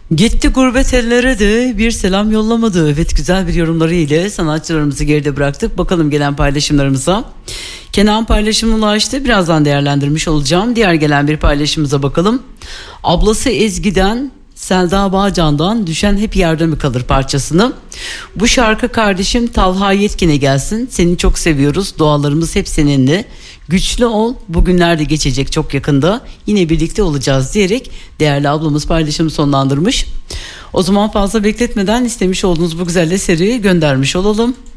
Gitti gurbet ellere de bir selam yollamadı. Evet, güzel bir yorumları ile sanatçılarımızı geride bıraktık. Bakalım gelen paylaşımlarımıza. Kenan paylaşımı ulaştı. Birazdan değerlendirmiş olacağım. Diğer gelen bir paylaşımımıza bakalım. Ablası Ezgi'den Selda Bağcan'dan Düşen Hep Yerde Mi Kalır parçasını. Bu şarkı kardeşim Talha Yetkin'e gelsin. Seni çok seviyoruz. Dualarımız hep seninle. Güçlü ol. Bugünler de geçecek çok yakında. Yine birlikte olacağız diyerek değerli ablamız paylaşımı sonlandırmış. O zaman fazla bekletmeden istemiş olduğunuz bu güzel eseri göndermiş olalım.